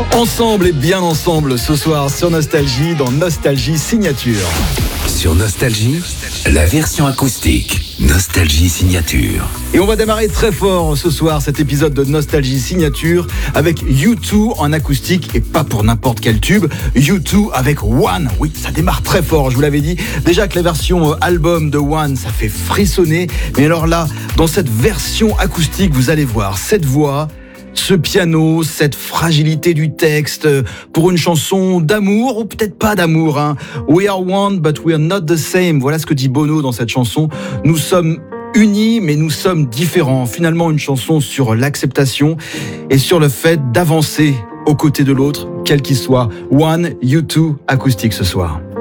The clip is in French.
Ensemble et bien ensemble ce soir sur Nostalgie, dans Nostalgie Signature. Sur Nostalgie, la version acoustique, Nostalgie Signature. Et on va démarrer très fort ce soir cet épisode de Nostalgie Signature avec U2 en acoustique et pas pour n'importe quel tube. U2 avec One. Oui, ça démarre très fort, je vous l'avais dit. Déjà que la version album de One, ça fait frissonner. Mais alors là, dans cette version acoustique, vous allez voir cette voix, ce piano, cette fragilité du texte pour une chanson d'amour ou peut-être pas d'amour. We are one but we are not the same. Voilà ce que dit Bono dans cette chanson. Nous sommes unis mais nous sommes différents. Finalement une chanson sur l'acceptation et sur le fait d'avancer aux côtés de l'autre, quel qu'il soit. One, U2 acoustique ce soir.